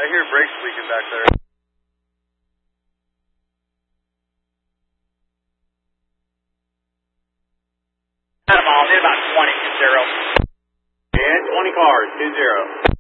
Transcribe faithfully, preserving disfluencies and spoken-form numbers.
I hear brakes leaking back there. At a mile, did about twenty, two zero. And twenty cars, two zero.